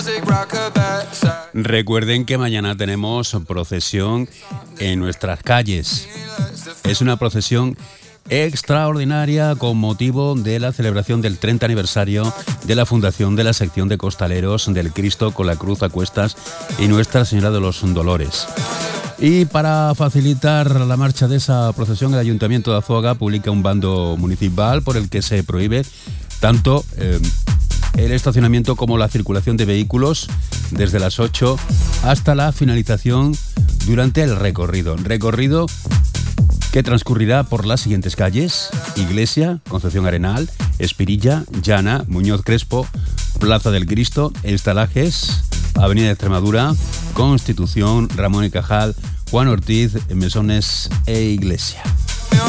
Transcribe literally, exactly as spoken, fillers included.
Recuerden que mañana tenemos procesión en nuestras calles. Es una procesión extraordinaria con motivo de la celebración del treinta aniversario de la fundación de la sección de costaleros del Cristo con la Cruz a cuestas y Nuestra Señora de los Dolores. Y para facilitar la marcha de esa procesión, el Ayuntamiento de Azuaga publica un bando municipal por el que se prohíbe tanto eh, el estacionamiento como la circulación de vehículos desde las ocho hasta la finalización durante el recorrido. Recorrido que transcurrirá por las siguientes calles: Iglesia, Concepción Arenal, Espirilla, Llana, Muñoz Crespo, Plaza del Cristo, Estalajes, Avenida de Extremadura, Constitución, Ramón y Cajal, Juan Ortiz, Mesones e Iglesia.